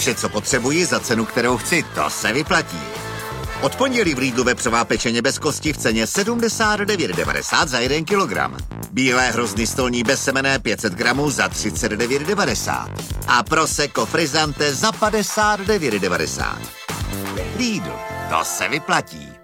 Vše, co potřebuji za cenu, kterou chci, to se vyplatí. Od pondělí v Lidlu vepřová pečeně bez kosti v ceně 79,90 za 1 kilogram. Bílé hrozny stolní bezsemenné 500 gramů za 39,90. A prosecco frizzante za 59,90. Lidl, to se vyplatí.